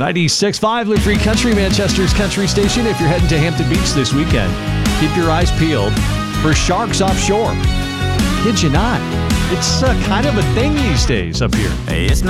96.5 Live Free Country, Manchester's country station. If you're heading to Hampton Beach this weekend, keep your eyes peeled for sharks offshore. Kid you not. It's kind of a thing these days up here. It's not